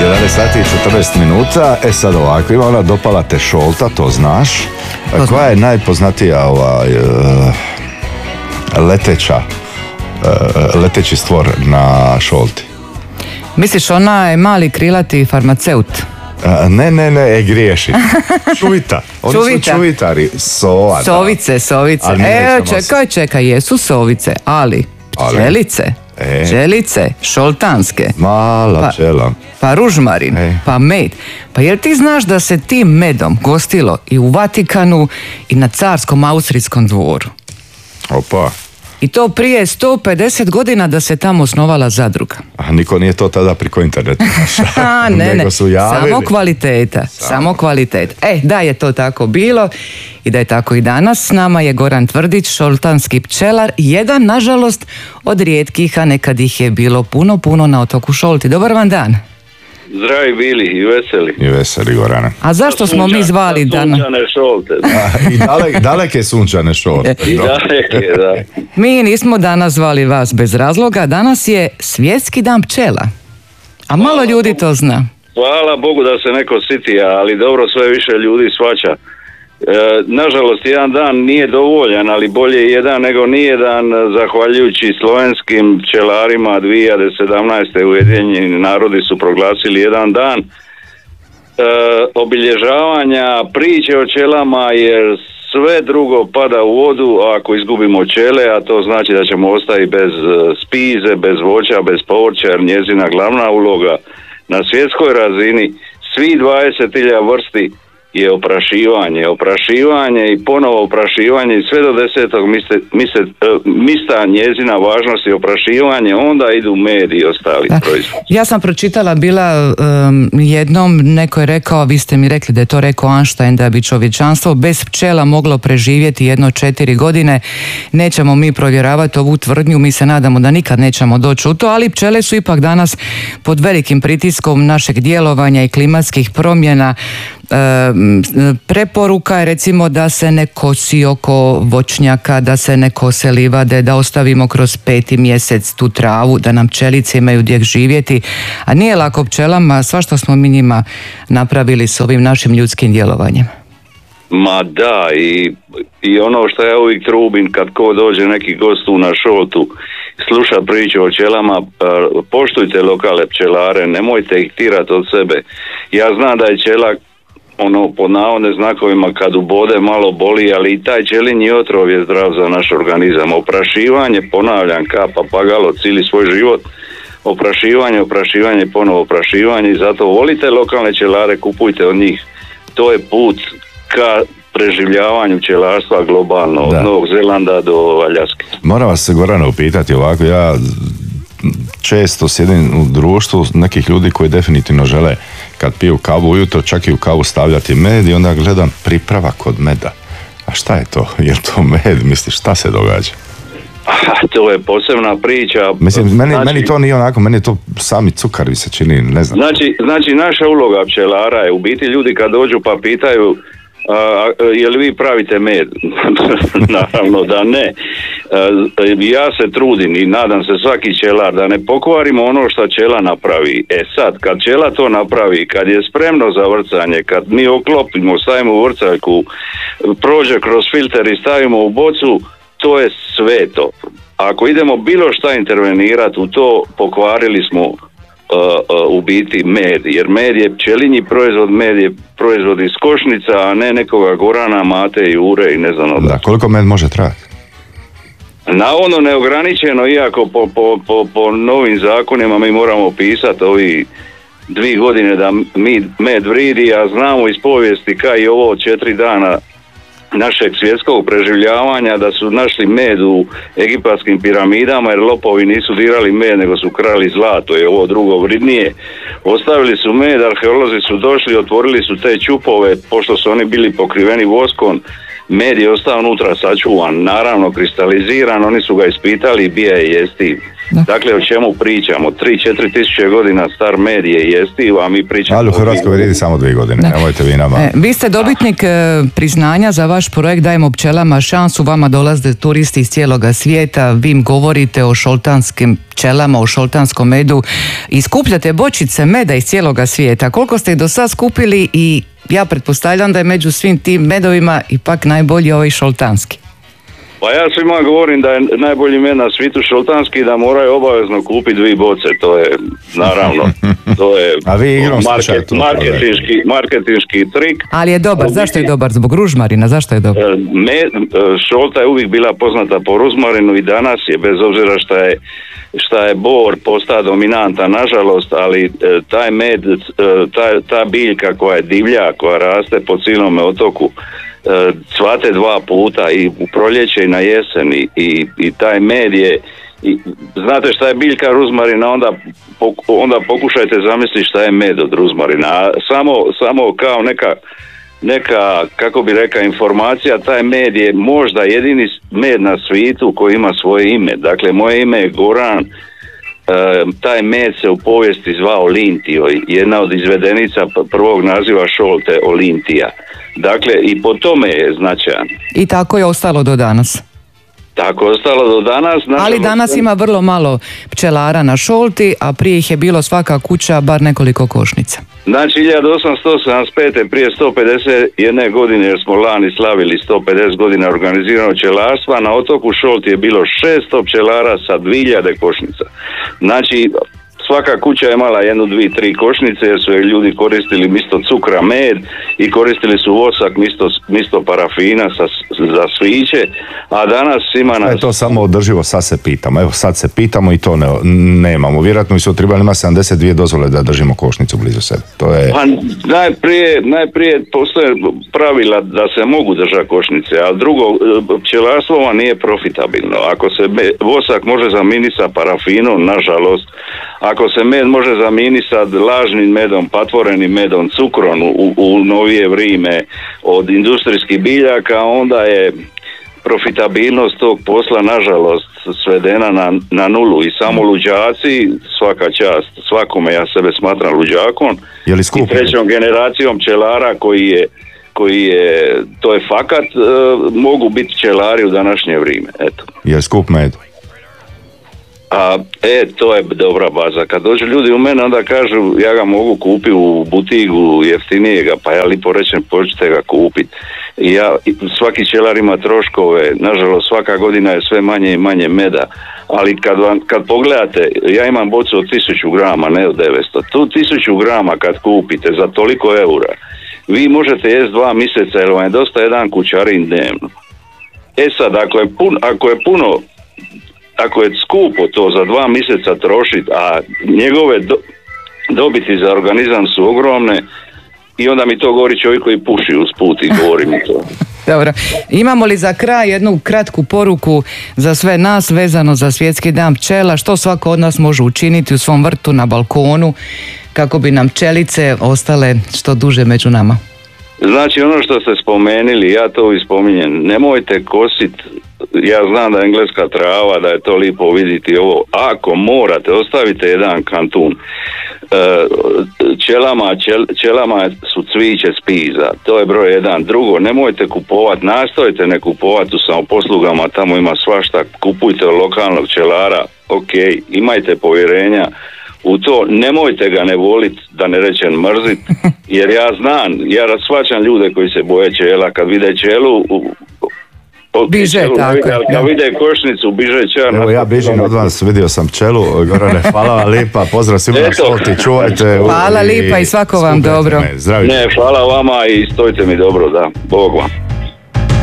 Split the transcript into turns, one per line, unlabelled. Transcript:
11 sati i 14 minuta. Sad ovako, ima ona dopala te šolta, to znaš. Koja je najpoznatija leteći stvor na šolti?
Misliš ona je mali krilati farmaceut?
Ne, griješi. Čuvita. Oni su čuvitari. Sova.
Sovice. Čekaj, jesu sovice, ali pčelice, šoltanske.
Mala pčela.
Pa ružmarin, pa med. Pa jel ti znaš da se tim medom gostilo i u Vatikanu i na carskom austrijskom dvoru?
Opa.
I to prije 150 godina da se tamo osnovala zadruga.
A niko nije to tada preko interneta.
Ne, samo kvaliteta. Da je to tako bilo i da je tako i danas. S nama je Goran Tvrdić, šoltanski pčelar, jedan, nažalost, od rijetkih, a nekad ih je bilo puno na otoku Šolti. Dobar vam dan.
Zdravi bili i veseli.
I veseli, Gorane.
A zašto smo mi zvali danas?
Sunčane šolte.
I daleke sunčane šolte.
I daleke, da.
Mi nismo danas zvali vas bez razloga. Danas je Svjetski dan pčela. A malo ljudi to zna.
Hvala Bogu da se neko siti, ali dobro, sve više ljudi shvaća. Nažalost, jedan dan nije dovoljan, ali bolje jedan nego nijedan, zahvaljujući slovenskim pčelarima 2017. Ujedinjeni narodi su proglasili jedan dan obilježavanja priče o pčelama, jer sve drugo pada u vodu ako izgubimo pčele, a to znači da ćemo ostati bez spize, bez voća, bez povrća, jer njezina glavna uloga na svjetskoj razini svi 20.000 vrsti je oprašivanje i ponovo oprašivanje i sve do 10. mista njezina važnost je oprašivanje, onda idu med i ostali proizvodi.
Ja sam pročitala bila jednom, neko je rekao, vi ste mi rekli da je to rekao Einstein, da bi čovječanstvo bez pčela moglo preživjeti 4 godine. Nećemo mi provjeravati ovu tvrdnju, mi se nadamo da nikad nećemo doći u to, ali pčele su ipak danas pod velikim pritiskom našeg djelovanja i klimatskih promjena. Preporuka je recimo da se ne kosi oko voćnjaka, da se ne kose livade, da ostavimo kroz 5. mjesec tu travu, da nam pčelice imaju gdje živjeti, a nije lako pčelama, svašta smo mi njima napravili s ovim našim ljudskim djelovanjem.
Ma da, i ono što ja uvijek trubim kad ko dođe neki gost tu na šoltu, sluša priču o pčelama, poštujte lokale pčelare, nemojte ih tirati od sebe. Ja znam da je pčela pod navodne znakovima kad ubode malo boli, ali i taj pčelinji otrov je zdrav za naš organizam. Oprašivanje, ponavljam, ka papagalo cijeli svoj život, oprašivanje, ponovo oprašivanje, i zato volite lokalne pčelare, kupujte od njih. To je put ka preživljavanju pčelarstva globalno, od Novog Zelanda do Aljaske.
Moram vas, Gorana, upitati ovako, ja često sjedim u društvu nekih ljudi koji definitivno žele kad piju kavu ujutro čak i u kavu stavljati med, i onda gledam pripravak od meda. A šta je to? Je to med? Misliš, šta se događa?
To je posebna priča.
Mislim, meni to nije onako, meni je to sami cukar mi se čini, ne znam.
Znači naša uloga pčelara je u biti, ljudi kad dođu pa pitaju je li vi pravite med? Naravno da ne. Ja se trudim i nadam se svaki pčelar da ne pokvarimo ono što pčela napravi. Sad, kad pčela to napravi, kad je spremno za vrcanje, kad mi oklopimo, stavimo u vrcaljku, prođe kroz filter i stavimo u bocu, to je sve to. Ako idemo bilo šta intervenirati u to, pokvarili smo u biti med, jer med je pčelinji proizvod, med je proizvod iz košnica, a ne nekoga Gorana, Mate i Ure i ne znam.
Da, koliko med može trajati?
Navodno neograničeno, iako po novim zakonima mi moramo pisati ovi 2 godine da med vridi, a znamo iz povijesti kao i ovo 4 dana našeg svjetskog preživljavanja da su našli med u egipatskim piramidama, jer lopovi nisu dirali med nego su krali zlato i ovo drugo vridnije. Ostavili su med, arheolozi su došli, otvorili su te čupove, pošto su oni bili pokriveni voskom, med je ostao unutra sačuvan, naravno kristaliziran, oni su ga ispitali i bija je jestiv.
Da.
Dakle, o čemu pričamo? 3-4 tisuće godina star med je jestiv, a mi pričamo...
Ali u Hrvatskoj vrijedi samo 2 godine, nemojte vi nama.
Vi ste dobitnik priznanja za vaš projekt Dajemo pčelama šansu, vama dolaze turisti iz cijeloga svijeta, vi im govorite o šoltanskim pčelama, o šoltanskom medu i skupljate bočice meda iz cijeloga svijeta. Koliko ste ih do sad skupili i ja pretpostavljam da je među svim tim medovima ipak najbolji ovaj šoltanski.
Pa ja svima govorim da je najbolji med na svijetu šoltanski, da moraju obavezno kupiti 2 boce, to je naravno, to je marketinški trik.
Ali je dobar, zašto je dobar? Zbog ružmarina, zašto je dobar?
Šolta je uvijek bila poznata po ružmarinu i danas je, bez obzira šta je bor postao dominantan, nažalost, ali taj med, ta biljka koja je divlja, koja raste po cijelom otoku, cvate 2 puta, i u proljeće i na jesen, i taj med je, znate šta je biljka ruzmarina, onda pokušajte zamisliti šta je med od ruzmarina. A samo kao neka, kako bi rekao, informacija, taj med je možda jedini med na svijetu koji ima svoje ime. Dakle, moje ime je Goran. Taj med se u povijesti zvao Lintio, jedna od izvedenica prvog naziva šolte, Olintija. Dakle, i po tome je značajan.
I tako je ostalo do danas.
Tako je ostalo do danas.
Ali danas ima vrlo malo pčelara na šolti, a prije ih je bilo svaka kuća bar nekoliko košnica. Znači,
1875. prije 151 godine, jer smo lani slavili 150 godina organiziranog pčelarstva, na otoku Šolti je bilo 600 pčelara sa 2000 košnica. Znači, svaka kuća je imala 1, 2, 3 košnice, jer su je ljudi koristili misto cukra med i koristili su vosak misto parafina za sviće, a danas ima nas...
To samo održivo, sad se pitamo. Evo, sad se pitamo i to nemamo. Vjerojatno su trebali ima 72 dozvole da držimo košnicu blizu sebe. To je...
Pa najprije postoje pravila da se mogu držati košnice, a drugo, pčelarstvo vam nije profitabilno. Ako se vosak može zamijeniti sa parafinom, nažalost, ako se med može zamijeniti sa lažnim medom, patvorenim medom, cukrom u novije vrijeme od industrijskih biljaka, onda je profitabilnost tog posla nažalost svedena na nulu. I samo luđaci, svaka čast svakome, ja sebe smatram luđakom, i 3. generacijom pčelara koji je, to je fakat, mogu biti pčelari u današnje vrijeme. Eto.
Je skup med?
To je dobra baza. Kad dođu ljudi u mene, onda kažu ja ga mogu kupiti u butigu jeftinijega, pa ja lipo rečem počete ga kupiti. Svaki pčelar ima troškove, nažalost svaka godina je sve manje i manje meda, ali kad pogledate, ja imam bocu od 1000 grama, ne od 900. Tu 1000 grama kad kupite za toliko eura, vi možete jesti 2 mjeseca, jer vam je dosta jedan kućarin dnevno. Sad, ako je skupo to za 2 mjeseca trošiti, a njegove dobiti za organizam su ogromne, i onda mi to govori čovjek koji puši usput i govori mi to.
Dobro. Imamo li za kraj jednu kratku poruku za sve nas vezano za Svjetski dan pčela? Što svako od nas može učiniti u svom vrtu, na balkonu, kako bi nam pčelice ostale što duže među nama?
Znači, ono što ste spomenuli, ja to i spominjem, nemojte kositi. Ja znam da je engleska trava, da je to lipo vidjeti ovo. Ako morate, ostavite jedan kantun. Čelama su cviće spiza, to je broj 1. Drugo, nemojte kupovati, nastojte ne kupovati u samoposlugama, tamo ima svašta, kupujte od lokalnog pčelara, ok, imajte povjerenja u to, nemojte ga ne voliti, da ne rečem mrzit, jer ja shvaćam ljude koji se boje čela, kad vide čelu,
biže, tako.
Kad vide košnicu, biže čar.
Evo, ja bižim od vas, vidio sam pčelu. Gorane, hvala vam lipa, pozdrav svima na Šolti, čuvajte.
Hvala lipa i svako vam dobro.
Ne, hvala vama i stojite mi dobro, da. Bog vam.